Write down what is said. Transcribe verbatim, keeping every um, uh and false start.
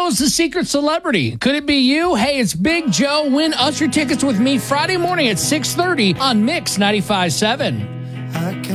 is the secret celebrity? Could it be you? Hey, it's Big Joe. Win Usher tickets with me Friday morning at six thirty on Mix ninety-five point seven.